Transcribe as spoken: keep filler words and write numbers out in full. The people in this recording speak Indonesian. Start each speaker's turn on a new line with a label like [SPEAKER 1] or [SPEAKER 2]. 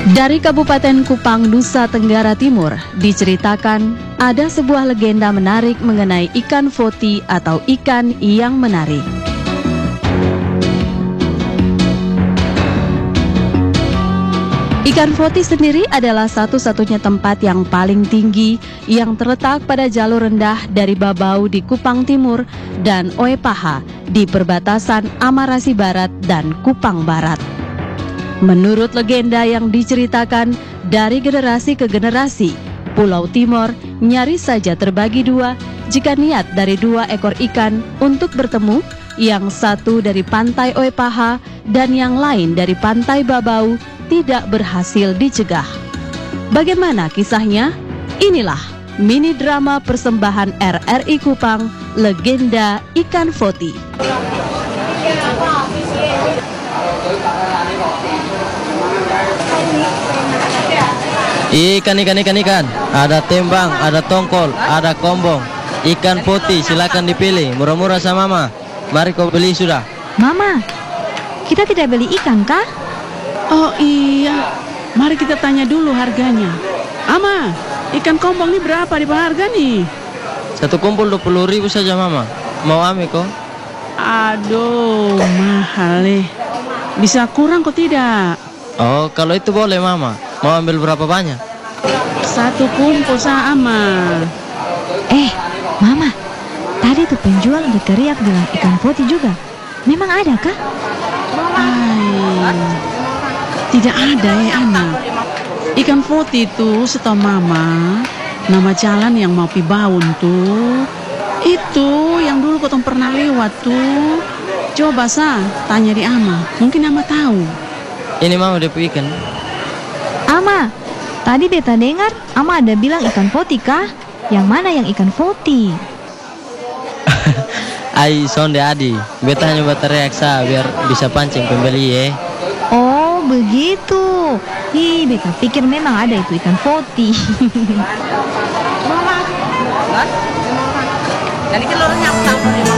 [SPEAKER 1] Dari Kabupaten Kupang, Nusa Tenggara Timur, diceritakan ada sebuah legenda menarik mengenai ikan foti atau ikan yang menarik. Ikan foti sendiri adalah satu-satunya tempat yang paling tinggi yang terletak pada jalur rendah dari Babau di Kupang Timur dan Oepaha di perbatasan Amarasi Barat dan Kupang Barat. Menurut legenda yang diceritakan dari generasi ke generasi, Pulau Timor nyaris saja terbagi dua jika niat dari dua ekor ikan untuk bertemu, yang satu dari pantai Oepaha dan yang lain dari pantai Babau tidak berhasil dicegah. Bagaimana kisahnya? Inilah mini drama persembahan R R I Kupang, Legenda Ikan Foti.
[SPEAKER 2] Ikan, ikan, ikan, ikan. Ada tembang, ada tongkol, ada kombong. Ikan putih, silakan dipilih. Murah-murah sama mama. Mari kau beli sudah.
[SPEAKER 3] Mama, kita tidak beli ikan kah?
[SPEAKER 4] Oh iya, mari kita tanya dulu harganya. Ama, ikan kombong ini berapa di harga nih?
[SPEAKER 2] Satu kumpul dua puluh ribu saja mama. Mau ame kok?
[SPEAKER 4] Aduh, mahal nih. Bisa kurang kok tidak?
[SPEAKER 2] Oh, kalau itu boleh mama. Mau ambil berapa banyak?
[SPEAKER 4] Satu kumpul sama.
[SPEAKER 3] Eh, Mama, tadi tuh penjual udah teriak bilang ikan poti juga. Memang ada kah?
[SPEAKER 4] Ay, tidak ada ya anak. Ikan poti itu setahu Mama, nama jalan yang mau pi Baun tuh. Itu yang dulu kotong pernah lewat tuh. Coba sa, tanya di Ama, mungkin Ama tahu.
[SPEAKER 2] Ini mama udah ikan.
[SPEAKER 3] Ama, tadi beta dengar Ama ada bilang ikan poti kah? Yang mana yang ikan poti?
[SPEAKER 2] Ai sonde adi. Beta hanya buat reksa biar bisa pancing pembeli ya.
[SPEAKER 3] Oh, begitu. Hi, beta pikir memang ada itu ikan poti.
[SPEAKER 5] Mama, jadi kelornya